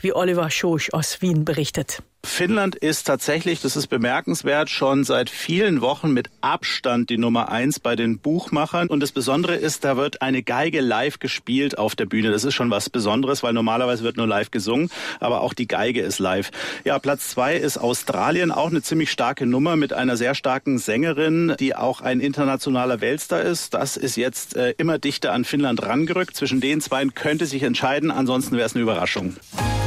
wie Oliver Schosch aus Wien berichtet. Finnland ist tatsächlich, das ist bemerkenswert, schon seit vielen Wochen mit Abstand die Nummer 1 bei den Buchmachern. Und das Besondere ist, da wird eine Geige live gespielt auf der Bühne. Das ist schon was Besonderes, weil normalerweise wird nur live gesungen, aber auch die Geige ist live. Ja, Platz 2 ist Australien, auch eine ziemlich starke Nummer mit einer sehr starken Sängerin, die auch ein internationaler Weltstar ist. Das ist jetzt immer dichter an Finnland rangerückt. Zwischen den zwei könnte sich entscheiden, ansonsten wäre es eine Überraschung.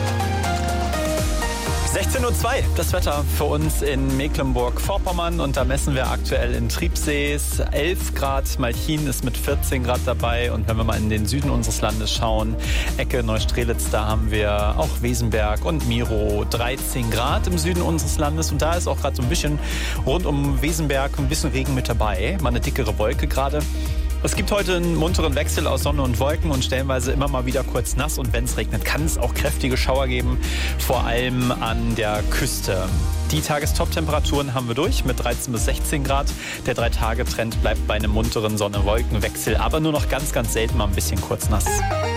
16:02 Uhr, das Wetter für uns in Mecklenburg-Vorpommern und da messen wir aktuell in Triebsees 11 Grad, Malchin ist mit 14 Grad dabei und wenn wir mal in den Süden unseres Landes schauen, Ecke Neustrelitz, da haben wir auch Wesenberg und Miro 13 Grad im Süden unseres Landes und da ist auch gerade so ein bisschen rund um Wesenberg ein bisschen Regen mit dabei, mal eine dickere Wolke gerade. Es gibt heute einen munteren Wechsel aus Sonne und Wolken und stellenweise immer mal wieder kurz nass. Und wenn es regnet, kann es auch kräftige Schauer geben, vor allem an der Küste. Die Tagestop-Temperaturen haben wir durch mit 13 bis 16 Grad. Der 3-Tage-Trend bleibt bei einem munteren Sonne-Wolken-Wechsel, aber nur noch ganz, ganz selten mal ein bisschen kurz nass.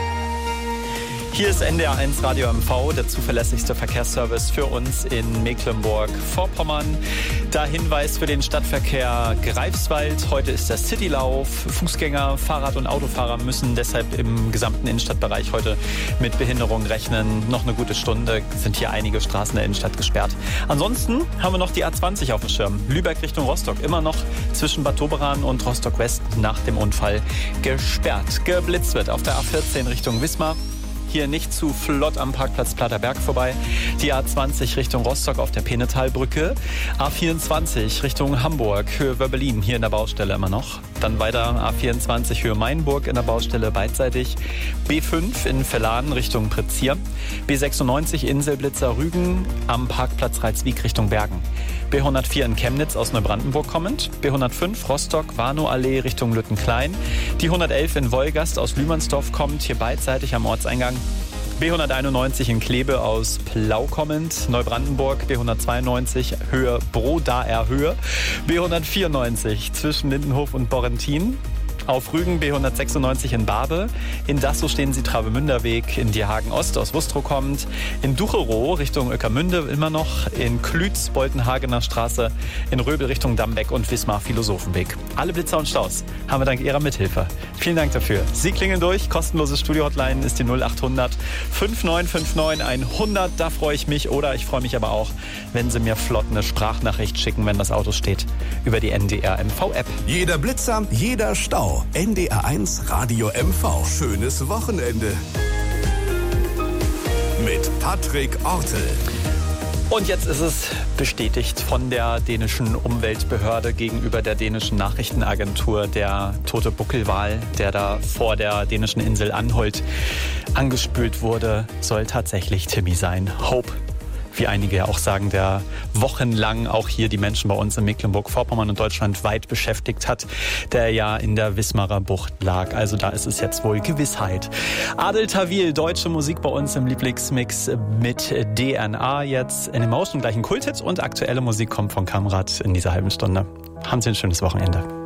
Hier ist NDR 1 Radio MV, der zuverlässigste Verkehrsservice für uns in Mecklenburg-Vorpommern. Da Hinweis für den Stadtverkehr Greifswald. Heute ist der Citylauf. Fußgänger, Fahrrad- und Autofahrer müssen deshalb im gesamten Innenstadtbereich heute mit Behinderung rechnen. Noch eine gute Stunde sind hier einige Straßen der Innenstadt gesperrt. Ansonsten haben wir noch die A20 auf dem Schirm. Lübeck Richtung Rostock immer noch zwischen Bad Doberan und Rostock West nach dem Unfall gesperrt. Geblitzt wird auf der A14 Richtung Wismar. Hier nicht zu flott am Parkplatz Platterberg vorbei. Die A20 Richtung Rostock auf der Penetalbrücke. A24 Richtung Hamburg, Höhe Wörbelin, hier in der Baustelle immer noch. Dann weiter A24 Höhe Mainburg in der Baustelle beidseitig. B5 in Verladen Richtung Prezier. B96 Inselblitzer Rügen am Parkplatz Reitswiek Richtung Bergen. B104 in Chemnitz aus Neubrandenburg kommend. B105 Rostock Warnow-Allee Richtung Lüttenklein. Die 111 in Wolgast aus Lühmannsdorf kommt, hier beidseitig am Ortseingang. B191 in Kleve aus Plau kommend, Neubrandenburg, B192 Höhe Brodaer Höhe, B194 zwischen Lindenhof und Borrentin. Auf Rügen B196 in Barbe. In Dassow stehen Sie Travemünderweg. In Dierhagen Ost aus Wustrow kommt. In Ducherow Richtung Ueckermünde immer noch. In Klütz Boltenhagener Straße. In Röbel Richtung Dammbeck und Wismar Philosophenweg. Alle Blitzer und Staus haben wir dank Ihrer Mithilfe. Vielen Dank dafür. Sie klingeln durch. Kostenlose Studio-Hotline ist die 0800 5959 100. Da freue ich mich. Oder ich freue mich aber auch, wenn Sie mir flott eine Sprachnachricht schicken, wenn das Auto steht. Über die NDR MV-App. Jeder Blitzer, jeder Stau. NDR 1 Radio MV. Schönes Wochenende. Mit Patrick Ortel. Und jetzt ist es bestätigt von der dänischen Umweltbehörde gegenüber der dänischen Nachrichtenagentur. Der tote Buckelwal, der da vor der dänischen Insel Anholt angespült wurde, soll tatsächlich Timmy sein. Hope, wie einige ja auch sagen, der wochenlang auch hier die Menschen bei uns in Mecklenburg-Vorpommern und Deutschland weit beschäftigt hat, der ja in der Wismarer Bucht lag. Also da ist es jetzt wohl Gewissheit. Adel Tawil, deutsche Musik bei uns im Lieblingsmix mit DNA jetzt in Emotion, gleich ein Kulthit und aktuelle Musik kommt von Kamrat in dieser halben Stunde. Haben Sie ein schönes Wochenende.